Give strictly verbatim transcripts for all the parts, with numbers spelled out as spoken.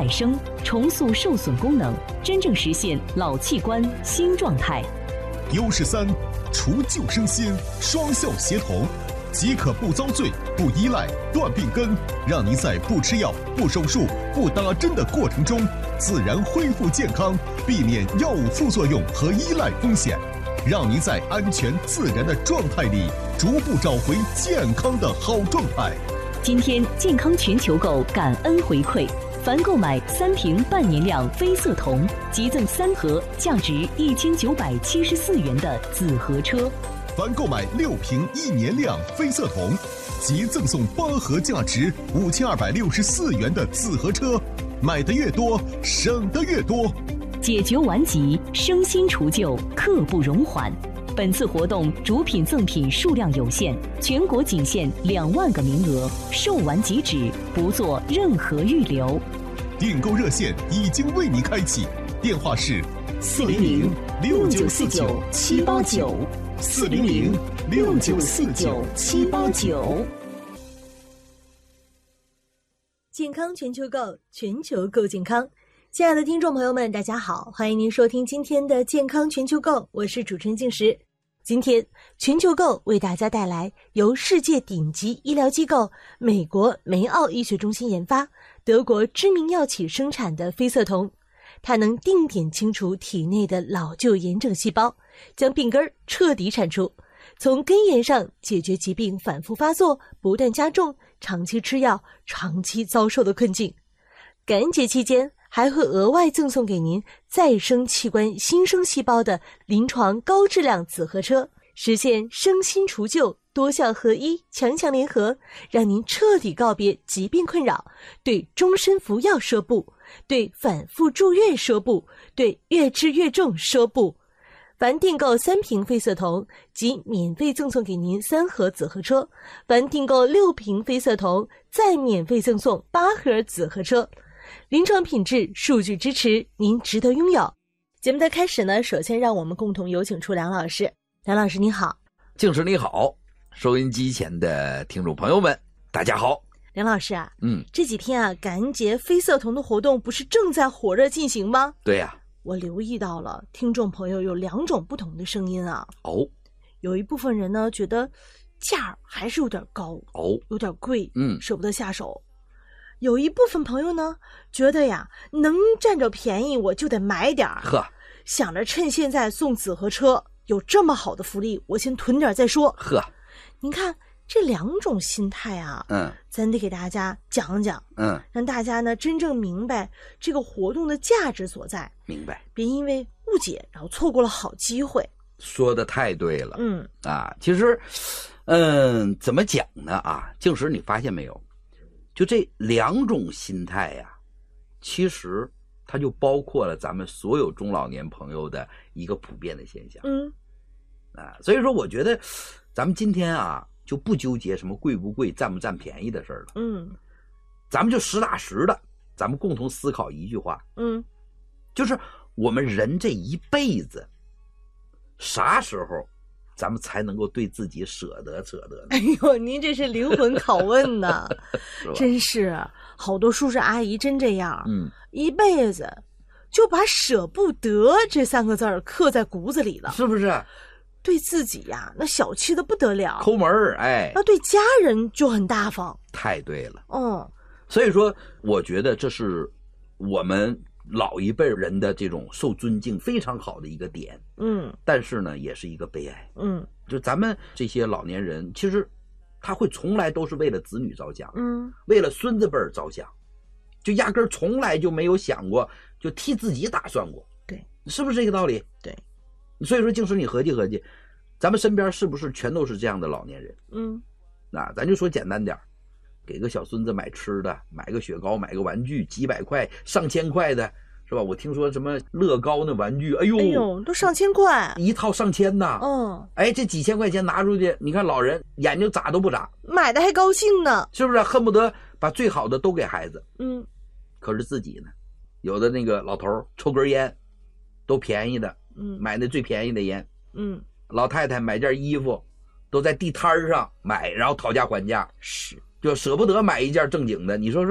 生，重塑受损功能，真正实现老器官新状态。 优势三，除旧生新，双效协同，即可不遭罪、不依赖、断病根，让您在不吃药、不手术、不打针的过程中，自然恢复健康，避免药物副作用和依赖风险，让您在安全自然的状态里，逐步找回健康的好状态。 今天健康全球购感恩回馈，凡购买三瓶半年量飞色瞳，即赠三盒价值一千九百七十四元的紫河车； 凡购买六瓶一年量飞色瞳，即赠送八盒价值五千二百六十四元的紫河车。买的越多，省的越多。 解决顽疾，生新除旧，刻不容缓。本次活动主品赠品数量有限，全国仅限两万个名额，售完即止，不做任何预留。 订购热线已经为您开启，电话是四零零六九四九七八九，四零零六九四九七八九。 健康全球购，全球购健康。亲爱的听众朋友们，大家好，欢迎您收听今天的健康全球购，我是主持人静石。今天全球购为大家带来由世界顶级医疗机构美国梅奥医学中心研发，德国知名药企生产的飞色瞳，它能定点清除体内的老旧炎症细胞，将病根彻底铲除，从根源上解决疾病反复发作、不断加重、长期吃药、长期遭受的困境。感恩节期间还会额外赠送给您再生器官新生细胞的临床高质量紫河车，实现生新除旧、多效合一、强强联合，让您彻底告别疾病困扰，对终身服药说不，对反复住院说不，对越治越重说不。凡订购三瓶飞色瞳，即免费赠送给您三盒紫河车；凡订购六瓶飞色瞳，再免费赠送八盒紫河车。临床品质，数据支持，您值得拥有。节目的开始呢，首先让我们共同有请出梁老师。梁老师你好。 静师你好，收音机前的听众朋友们大家好。 梁老师啊， 嗯， 这几天啊，感恩节飞色瞳的活动不是正在火热进行吗？ 对呀、啊， 我留意到了听众朋友有两种不同的声音啊。 哦， 有一部分人呢觉得价还是有点高， 哦， 有点贵， 嗯， 舍不得下手。有一部分朋友呢觉得呀，能占着便宜我就得买点儿， 呵， 想着趁现在送紫河车有这么好的福利，我先囤点再说。 呵， 您看这两种心态啊， 嗯， 咱得给大家讲讲， 嗯， 让大家呢真正明白这个活动的价值所在， 明白， 别因为误解然后错过了好机会。 说的太对了， 嗯啊，其实，嗯，怎么讲呢？啊，静时你发现没有？就这两种心态呀、啊，其实它就包括了咱们所有中老年朋友的一个普遍的现象。 嗯， 啊，所以说我觉得咱们今天啊就不纠结什么贵不贵、占不占便宜的事儿了。 嗯， 咱们就实打实的，咱们共同思考一句话。 嗯， 就是我们人这一辈子，啥时候咱们才能够对自己舍得舍得呢？ 哎呦，您这是灵魂拷问呐！ 是真是好多叔叔阿姨真这样， 嗯， 一辈子就把舍不得这三个字儿刻在骨子里了， 是不是？ 对自己呀，那小气的不得了， 抠门儿，哎， 那对家人就很大方。 太对了， 嗯， 所以说，我觉得这是我们老一辈人的这种受尊敬非常好的一个点。 嗯， 但是呢，也是一个悲哀。 嗯， 就咱们这些老年人，其实他会从来都是为了子女着想， 嗯， 为了孙子辈儿着想，就压根儿从来就没有想过，就替自己打算过。 对， 是不是这个道理？ 对。 所以说，静时你合计合计，咱们身边是不是全都是这样的老年人？ 嗯， 那咱就说简单点，给个小孙子买吃的，买个雪糕，买个玩具，几百块、上千块的，是吧？我听说什么乐高那玩具，哎呦， 哎呦，都上千块， 一套上千呐。 嗯， 哎，这几千块钱拿出去，你看老人眼睛眨都不眨， 买的还高兴呢， 是不是？恨不得把最好的都给孩子。 嗯， 可是自己呢，有的那个老头抽根烟，都便宜的， 嗯， 买那最便宜的烟， 嗯， 老太太买件衣服，都在地摊上买，然后讨价还价， 是， 就舍不得买一件正经的。你说说，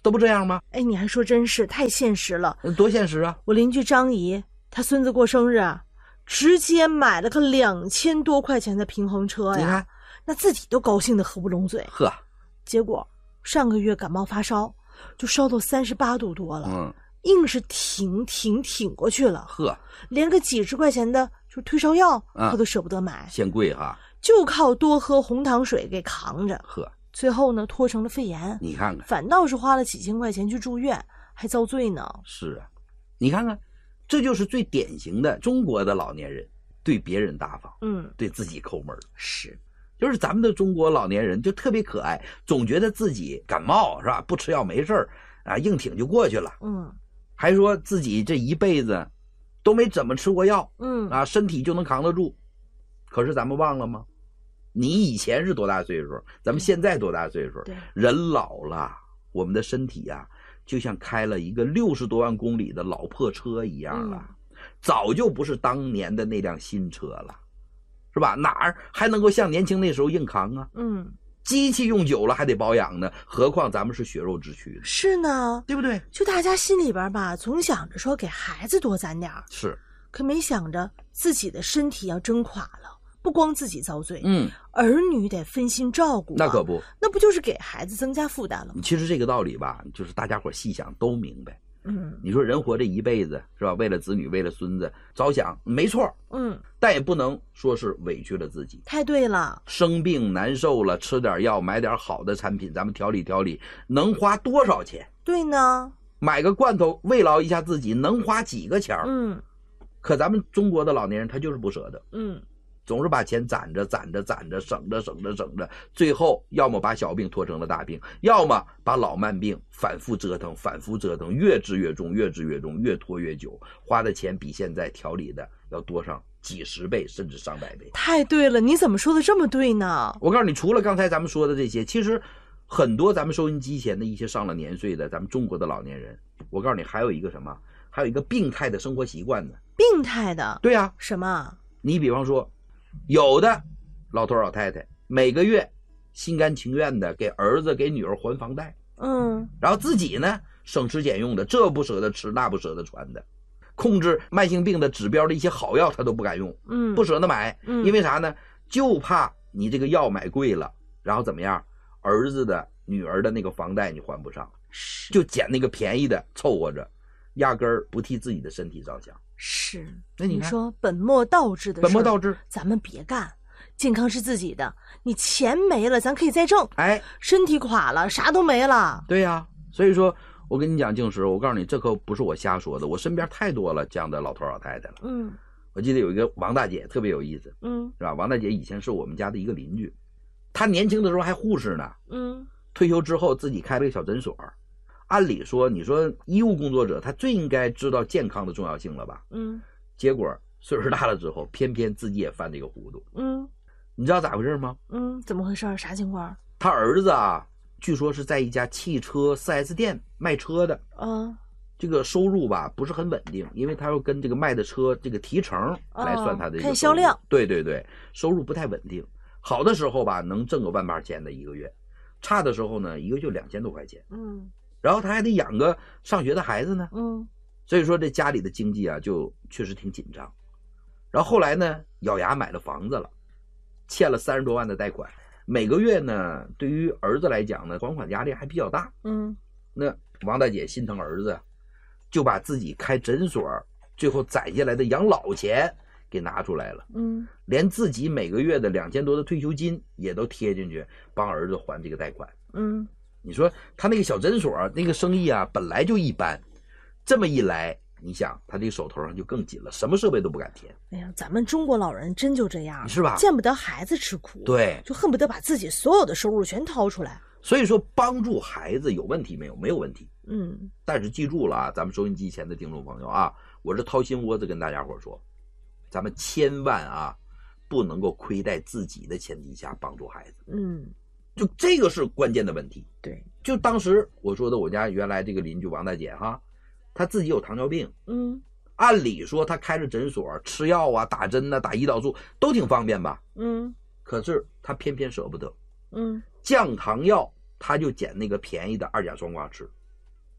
都不这样吗？ 哎，你还说真是太现实了， 多现实啊！ 我邻居张姨，她孙子过生日啊，直接买了个两千多块钱的平衡车呀， 你看那自己都高兴得合不拢嘴。 呵， 结果上个月感冒发烧，就烧到三十八度多了， 嗯， 硬是挺挺挺过去了， 呵， 连个几十块钱的就退烧药， 啊他都舍不得买， 嫌贵哈， 就靠多喝红糖水给扛着。 呵， 最后呢，拖成了肺炎， 你看看， 反倒是花了几千块钱去住院，还遭罪呢。 是啊，你看看，这就是最典型的中国的老年人，对别人大方， 嗯， 对自己抠门。 是， 就是咱们的中国老年人就特别可爱，总觉得自己感冒是吧，不吃药没事儿啊，硬挺就过去了。 嗯还说自己这一辈子都没怎么吃过药嗯啊，身体就能扛得住。可是咱们忘了吗？你以前是多大岁数？咱们现在多大岁数？ 对， 人老了，我们的身体呀、啊，就像开了一个六十多万公里的老破车一样了，嗯、早就不是当年的那辆新车了，是吧？哪儿还能够像年轻那时候硬扛啊？ 嗯， 机器用久了还得保养呢，何况咱们是血肉之躯， 是呢， 对不对？ 就大家心里边吧，总想着说给孩子多攒点儿， 是， 可没想着自己的身体要真垮了。不光自己遭罪， 嗯， 儿女得分心照顾、啊， 那可不， 那不就是给孩子增加负担了吗？ 其实这个道理吧，就是大家伙细想都明白。 嗯， 你说人活这一辈子是吧？为了子女，为了孙子着想，没错。 嗯， 但也不能说是委屈了自己。 太对了， 生病难受了，吃点药，买点好的产品，咱们调理调理，能花多少钱？ 对呢， 买个罐头慰劳一下自己，能花几个钱？ 嗯， 可咱们中国的老年人他就是不舍得， 嗯。 总是把钱攒着攒着攒着，省着省着省着，最后要么把小病拖成了大病，要么把老慢病反复折腾反复折腾，越治越重越治越重，越拖越久，花的钱比现在调理的要多上几十倍甚至上百倍。 太对了，你怎么说的这么对呢？ 我告诉你，除了刚才咱们说的这些，其实很多咱们收音机前的一些上了年岁的咱们中国的老年人，我告诉你还有一个什么，还有一个病态的生活习惯呢。 病态的？ 对啊， 什么？ 你比方说有的老头老太太每个月心甘情愿的给儿子给女儿还房贷， 嗯， 然后自己呢省吃俭用的，这不舍得吃那不舍得穿的，控制慢性病的指标的一些好药他都不敢用， 嗯， 不舍得买， 嗯， 因为啥呢？就怕你这个药买贵了，然后怎么样，儿子的女儿的那个房贷你还不上，就捡那个便宜的凑合着，压根儿不替自己的身体着想。 是， 那你看说本末倒置的事， 本末倒置， 咱们别干。健康是自己的，你钱没了咱可以再挣， 哎， 身体垮了啥都没了。 对呀、啊，所以说我跟你讲，静石，我告诉你，这可不是我瞎说的，我身边太多了这样的老头老太太了。 嗯， 我记得有一个王大姐特别有意思， 嗯， 是吧？王大姐以前是我们家的一个邻居，她年轻的时候还护士呢， 嗯， 退休之后自己开了个小诊所。按理说，你说医务工作者他最应该知道健康的重要性了吧？ 嗯， 结果岁数大了之后，偏偏自己也犯这个糊涂。 嗯， 你知道咋回事吗？ 嗯，怎么回事？啥情况？ 他儿子啊，据说是在一家汽车 四 S 店卖车的。 嗯， 这个收入吧不是很稳定，因为他要跟这个卖的车这个提成来算他的这个收入、哦、 看销量。 对对对，收入不太稳定。好的时候吧，能挣个万八千的一个月；差的时候呢，一个就两千多块钱。 嗯。 然后他还得养个上学的孩子呢， 嗯， 所以说这家里的经济啊，就确实挺紧张。然后后来呢，咬牙买了房子了，欠了三十多万的贷款，每个月呢，对于儿子来讲呢，还款压力还比较大。 嗯， 那王大姐心疼儿子，就把自己开诊所最后攒下来的养老钱给拿出来了， 嗯， 连自己每个月的两千多的退休金也都贴进去，帮儿子还这个贷款。 嗯。 你说他那个小诊所那个生意啊，本来就一般，这么一来，你想他这个手头上就更紧了，什么设备都不敢添。 哎呀，咱们中国老人真就这样， 是吧？ 见不得孩子吃苦， 对， 就恨不得把自己所有的收入全掏出来。 所以说，帮助孩子有问题没有？没有问题。 嗯， 但是记住了啊，咱们收音机前的听众朋友啊，我是掏心窝子跟大家伙说，咱们千万啊，不能够亏待自己的前提下帮助孩子。 嗯。 就这个是关键的问题。 对， 就当时我说的，我家原来这个邻居王大姐哈，她自己有糖尿病， 嗯， 按理说她开着诊所，吃药啊、打针啊、打胰岛素都挺方便吧， 嗯， 可是她偏偏舍不得， 嗯， 降糖药她就捡那个便宜的二甲双胍吃，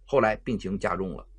后来病情加重了，